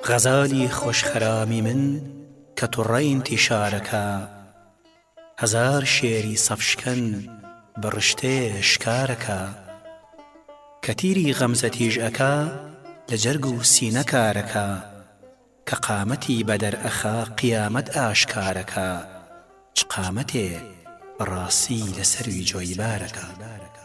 غەزالی خۆشخەرامی من کە تووڕە ئینتیشارەکە هەزار شێری سەفشکەن بە ڕشتێ شکارەکە کە تیری غەمزە تیژئەکە لە جەرگ و سینە کارەکە کە قامەتی بەدەرئەخا قیامەت ئاشکارەکە چ قامەتێ بەڕاستی لەسەروی جۆیبارەکە